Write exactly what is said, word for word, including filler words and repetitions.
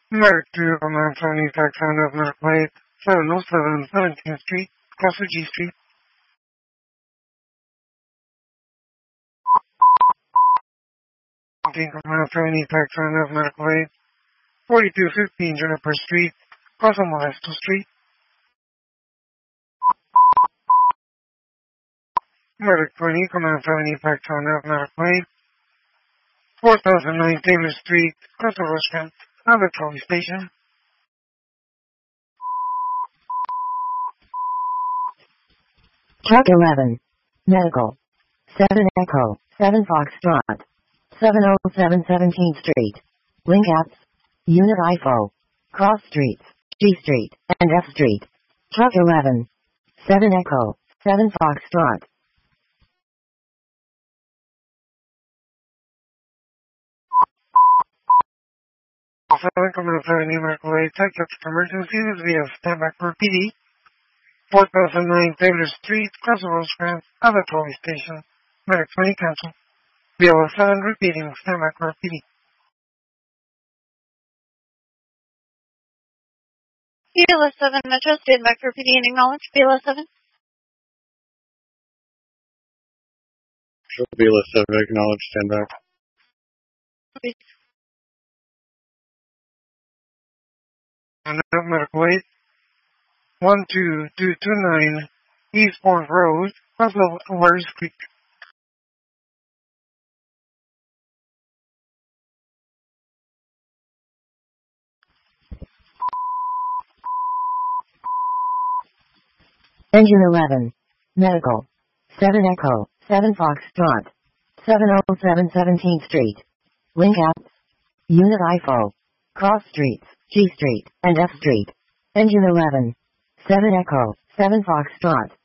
Mark two Command seventy Tax Sound of Mark Plate, seven oh seven seventeenth Street, Castle G Street. Command seventy Tax Sound of Mark Plate, forty-two fifteen Juniper Street, Casa Modesto Street. Mark twenty Command seventy Tax Sound of Mark Plate, four thousand nine Taylor Street, Casa Restaurant, Abercrombie Station. Truck eleven. Medical. seven Echo, seven Foxtrot. seven oh seven seventeenth Street. Link apps. Unit I F O. Cross Streets, G Street, and F Street. Truck eleven. seven Echo, seven Foxtrot. seven Command seventy Mark Way, Texas Emergencies via standby for P D. four thousand nine Taylor Street, Casa Restaurant, Abercrombie Station. Mark twenty cancel. B L S seven repeating standby for P D. B L S seven Metro, standby for P D and acknowledge B L S seven. B L S seven, acknowledge, standby. Please. And Medical Way, one two two two nine East Fourth Road, Russell Warriors Creek. Engine eleven. Medical. seven Echo, seven Foxtrot. seven oh seven seventeenth Street. Link apps. Unit I F O. Cross Streets, G Street, and F Street. Engine eleven. seven Echo, seven Foxtrot.